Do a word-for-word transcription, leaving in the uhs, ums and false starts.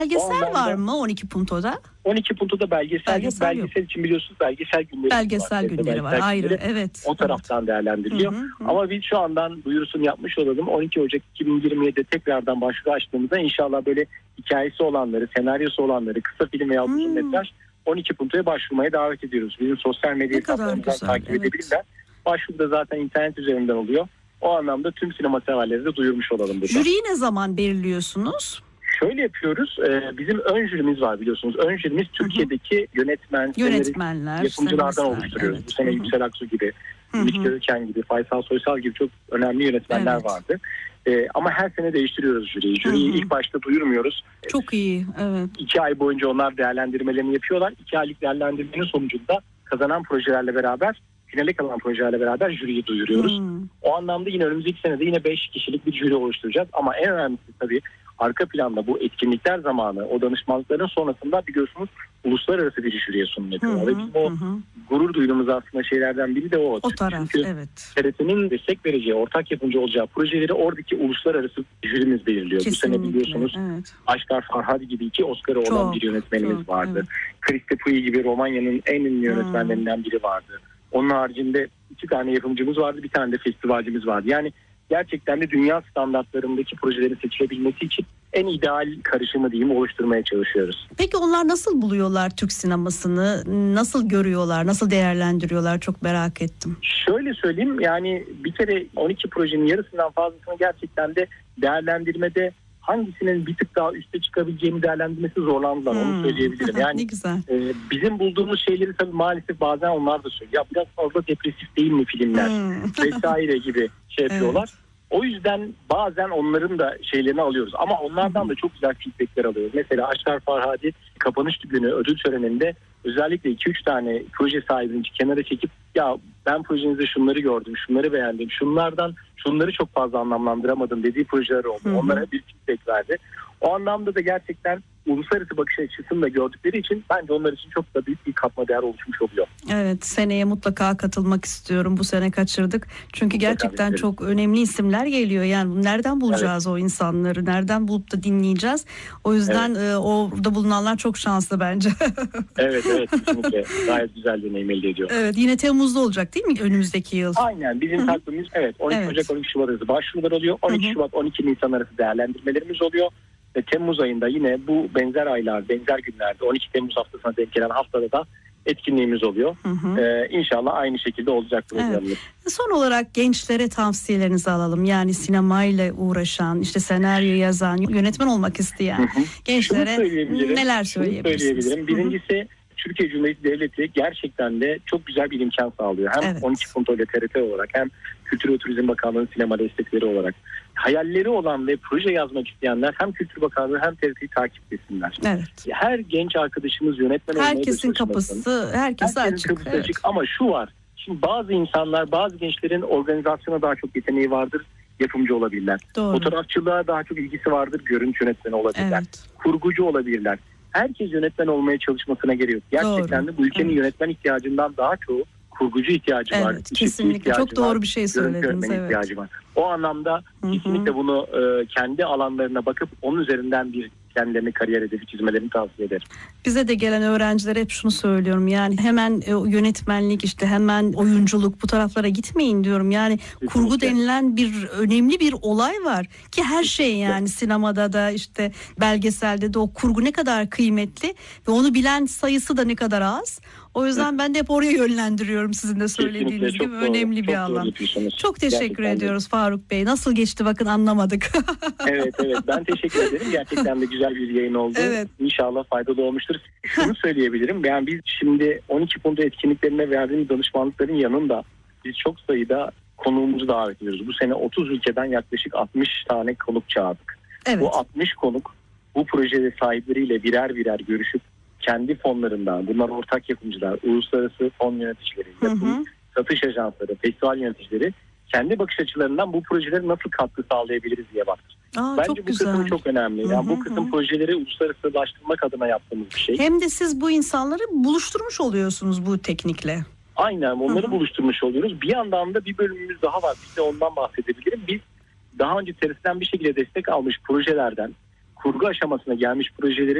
Belgesel var mı on iki Punto'da? on iki Punto'da belgesel, belgesel yok. Belgesel için biliyorsunuz belgesel günleri belgesel var. günleri belgesel var. Günleri. Ayrı, evet. O taraftan evet. değerlendiriliyor. Hı hı, hı. Ama biz şu andan duyurusunu yapmış olalım. on iki Ocak iki bin yirmi yedi'de tekrardan başvuru açtığımızda inşallah böyle hikayesi olanları, senaryosu olanları, kısa film veya uzun metraj on iki Punto'ya başvurmaya davet ediyoruz. Bizim sosyal medya hesaplarımızdan takip evet. edebilirler. Başvuru da zaten internet üzerinden oluyor. O anlamda tüm sinema severleri de duyurmuş olalım burada. Jüriyi ne zaman belirliyorsunuz? Şöyle yapıyoruz. E, bizim ön jürimiz var biliyorsunuz. Ön jürimiz Türkiye'deki yönetmen, yönetmenler, yapımcılardan oluşturuyoruz. Evet. Bu sene Yüksel Aksu gibi, Ümit Görüken gibi, Faysal Soysal gibi çok önemli yönetmenler evet. vardı. E, ama her sene değiştiriyoruz jüriyi. Jüriyi ilk başta duyurmuyoruz. Çok iyi. Evet. İki ay boyunca onlar değerlendirmelerini yapıyorlar. İki aylık değerlendirmenin sonucunda kazanan projelerle beraber, finale kalan projelerle beraber jüriyi duyuruyoruz. Hmm. O anlamda yine önümüzdeki senede yine beş kişilik bir jüri oluşturacağız. Ama en önemlisi tabii arka planda bu etkinlikler zamanı, o danışmanlıkların sonrasında biliyorsunuz uluslararası bir jüriye sunum yapıyorlar. Ve bizim o hı hı. gurur duyduğumuz aslında şeylerden biri de o. O taraf, Çünkü evet. T R T'nin destek vereceği, ortak yapımcı olacağı projeleri oradaki uluslararası jürimiz belirliyor. Kesinlikle, bu sene biliyorsunuz evet. Aşkar Farhadi gibi iki Oscar'ı olan çok, bir yönetmenimiz çok, vardı. Evet. Christy Puy gibi Romanya'nın en ünlü yönetmenlerinden hmm. biri vardı. Onun haricinde iki tane yapımcımız vardı, bir tane de festivalcimiz vardı. Yani gerçekten de dünya standartlarındaki projelerin seçilebilmesi için en ideal karışımı diyeyim oluşturmaya çalışıyoruz. Peki onlar nasıl buluyorlar Türk sinemasını? Nasıl görüyorlar? Nasıl değerlendiriyorlar? Çok merak ettim. Şöyle söyleyeyim, yani bir kere on iki projenin yarısından fazlasını gerçekten de değerlendirmede hangisinin bir tık daha üste çıkabileceğini değerlendirmesi zorlandılar. Hmm. Onu söyleyebilirim. Yani ne güzel. E, bizim bulduğumuz şeyleri tabii maalesef bazen onlar da söylüyor. Ya biraz fazla depresif değil mi filmler? Hmm. Vesaire gibi şey yapıyorlar. Evet. O yüzden bazen onların da şeylerini alıyoruz. Ama onlardan da çok güzel feedbackler alıyoruz. Mesela Aşkar Farhadi kapanış günü ödül töreninde özellikle iki üç tane proje sahibini kenara çekip ya ben projenizde şunları gördüm, şunları beğendim, şunlardan şunları çok fazla anlamlandıramadım dediği projeler oldu. Hı hı. Onlara bir feedback verdi. O anlamda da gerçekten uluslararası bakış açısını da gördükleri için bence onlar için çok da büyük bir katma değer oluşmuş oluyor. Evet, seneye mutlaka katılmak istiyorum. Bu sene kaçırdık. Çünkü mutlaka gerçekten bilmiyorum. Çok önemli isimler geliyor. Yani nereden bulacağız evet. o insanları? Nereden bulup da dinleyeceğiz? O yüzden evet. e, orada bulunanlar çok şanslı bence. evet evet kesinlikle. Gayet güzel deneyim elde ediyor. Evet, yine Temmuz'da olacak değil mi önümüzdeki yıl? Aynen, bizim takvimimiz evet on iki evet. Ocak on iki Şubat arası başvurular oluyor. on iki Hı-hı. Şubat on iki Nisan arası değerlendirmelerimiz oluyor. Ve Temmuz ayında yine bu benzer aylar, benzer günlerde on iki Temmuz haftasına denk gelen haftada da etkinliğimiz oluyor. Hı hı. Ee, İnşallah aynı şekilde olacak programımız. Evet. Son olarak gençlere tavsiyelerinizi alalım. Yani sinemayla uğraşan, işte senaryo yazan, yönetmen olmak isteyen hı hı. gençlere neler söyleyebilirsiniz? Söyleyebilirim. Birincisi hı hı. Türkiye Cumhuriyeti Devleti gerçekten de çok güzel bir imkan sağlıyor. Hem evet. on iki Punto ile T R T olarak hem Kültür ve Turizm Bakanlığı'nın sinema destekleri olarak. Hayalleri olan ve proje yazmak isteyenler hem Kültür Bakanlığı hem T R T'yi takip etsinler. Evet. Her genç arkadaşımız yönetmen olmaya herkesin kapısı, herkese herkesin açık. kapısı evet. açık. Ama şu var. Şimdi bazı insanlar, bazı gençlerin organizasyona daha çok yeteneği vardır. Yapımcı olabilirler. Doğru. Fotoğrafçılığa daha çok ilgisi vardır. Görüntü yönetmeni olabilirler. Evet. Kurgucu olabilirler. Herkes yönetmen olmaya çalışmasına gerek yok. Gerçekten doğru. De bu ülkenin evet. yönetmen ihtiyacından daha çok kurgucu ihtiyacı evet, var. Kesinlikle çok doğru var, bir şey söylediniz. Evet. ihtiyacı var. O anlamda Hı-hı. kesinlikle bunu e, kendi alanlarına bakıp onun üzerinden bir kendilerini kariyer hedefi çizmelerini tavsiye ederim. Bize de gelen öğrencilere hep şunu söylüyorum. Yani hemen e, yönetmenlik işte hemen oyunculuk bu taraflara gitmeyin diyorum. Yani kesinlikle. Kurgu denilen bir önemli bir olay var ki her şey yani sinemada da işte belgeselde de o kurgu ne kadar kıymetli ve onu bilen sayısı da ne kadar az. O yüzden ben de hep oraya yönlendiriyorum sizin de söylediğiniz gibi doğru, önemli bir alan. Çok teşekkür gerçekten ediyoruz de. Faruk Bey. Nasıl geçti bakın anlamadık. evet evet ben teşekkür ederim. Gerçekten de güzel bir yayın oldu. Evet. İnşallah faydalı olmuştur. Şunu söyleyebilirim. Yani biz şimdi on iki Punto etkinliklerine verdiğimiz danışmanlıkların yanında biz çok sayıda konuğumuzu davet ediyoruz. Bu sene otuz ülkeden yaklaşık altmış tane konuk çağırdık. Evet. Bu altmış konuk bu projede sahipleriyle birer birer görüşüp kendi fonlarından, bunlar ortak yapımcılar, uluslararası fon yöneticileri, yapım, satış ajansları, festival yöneticileri kendi bakış açılarından bu projelere nasıl katkı sağlayabiliriz diye baktır. Aa, bence bu güzel. kısım çok önemli. Yani hı hı. bu kısım projeleri uluslararasılaştırmak adına yaptığımız bir şey. Hem de siz bu insanları buluşturmuş oluyorsunuz bu teknikle. Aynen onları hı hı. buluşturmuş oluyoruz. Bir yandan da bir bölümümüz daha var. Bir de ondan bahsedebilirim. Biz daha önce T R T'den bir şekilde destek almış projelerden kurgu aşamasına gelmiş projeleri